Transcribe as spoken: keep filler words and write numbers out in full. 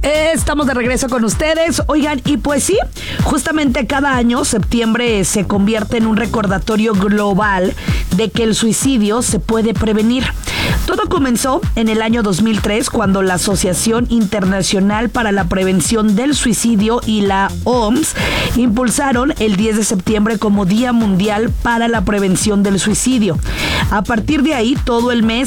Estamos de regreso con ustedes. Oigan, y pues sí, justamente cada año septiembre se convierte en un recordatorio global de que el suicidio se puede prevenir. Todo comenzó en el año dos mil tres, cuando la Asociación Internacional para la Prevención del Suicidio y la O M S impulsaron el diez de septiembre como Día Mundial para la Prevención del Suicidio. A partir de ahí, todo el mes